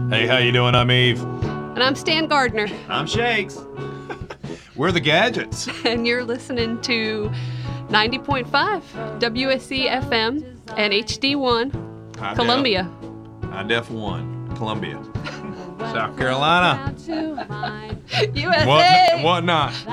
Hey, how you doing? I'm Eve. And I'm Stan Gardner. I'm Shakes. We're the Gadgets. And you're listening to 90.5 WSC FM and HD1 High Columbia. High Def 1, Columbia. South Carolina. USA. What not?